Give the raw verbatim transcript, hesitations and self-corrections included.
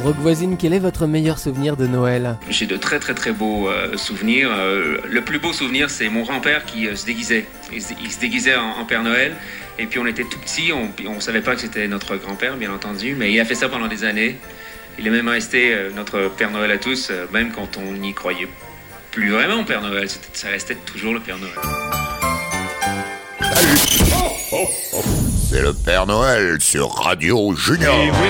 Rock Voisine, quel est votre meilleur souvenir de Noël ? J'ai de très très très beaux euh, souvenirs. Euh, le plus beau souvenir, c'est mon grand-père qui euh, se déguisait. Il se, il se déguisait en, en Père Noël. Et puis on était tout petits, on ne savait pas que c'était notre grand-père, bien entendu. Mais il a fait ça pendant des années. Il est même resté euh, notre Père Noël à tous, euh, même quand on n'y croyait plus vraiment au Père Noël. C'était, ça restait toujours le Père Noël. Salut. Oh, oh, oh. C'est le Père Noël sur Radio Junior.